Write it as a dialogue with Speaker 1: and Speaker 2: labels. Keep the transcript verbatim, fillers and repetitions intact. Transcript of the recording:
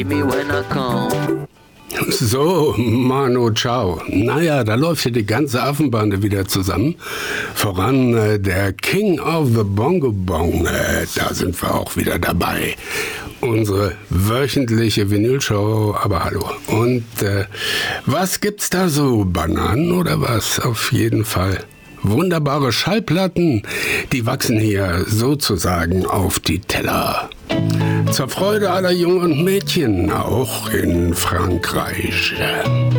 Speaker 1: me when I come.
Speaker 2: So, Manu, ciao. Naja, da läuft hier die ganze Affenbande wieder zusammen. Voran äh, der King of the Bongo Bong, äh, da sind wir auch wieder dabei. Unsere wöchentliche Vinylshow, aber hallo. Und äh, was gibt's da so? Bananen oder was? Auf jeden Fall. Wunderbare Schallplatten, die wachsen hier sozusagen auf die Teller. Zur Freude aller Jungen und Mädchen, auch in Frankreich.